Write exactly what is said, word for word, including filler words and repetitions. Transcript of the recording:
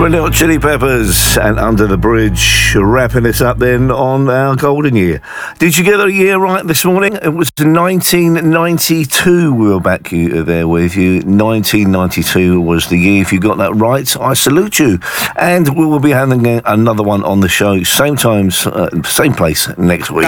Red Hot Chili Peppers and Under the Bridge, wrapping this up then on our golden year. Did you get a year right this morning? It was nineteen ninety-two. We were back there with you. nineteen ninety-two was the year. If you got that right, I salute you. And we will be having another one on the show, same times, uh, same place next week.